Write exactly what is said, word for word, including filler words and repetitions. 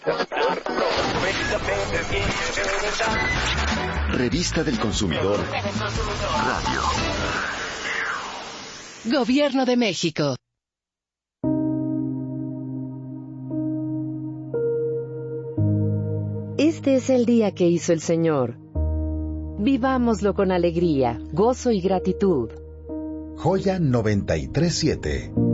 Revista del Consumidor Radio. Gobierno de México. Este es el día que hizo el Señor. Vivámoslo con alegría, gozo y gratitud. Joya noventa y tres siete.